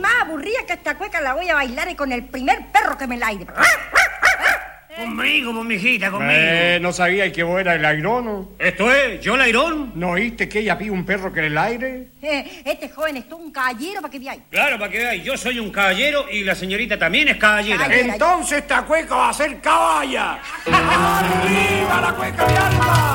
más aburrida que esta cueca la voy a bailar con el primer perro que me la aire. Conmigo, pues, mijita, conmigo. ¿No sabía que vos eras el airono? ¿Esto es? ¿Yo el airón? ¿No oíste que ella pide un perro que en el aire? Este joven es un caballero para que veáis. Claro, para que veáis. Yo soy un caballero y la señorita también es caballera. Caballera. Entonces esta cueca va a ser caballa. ¡Arriba la cueca de alma!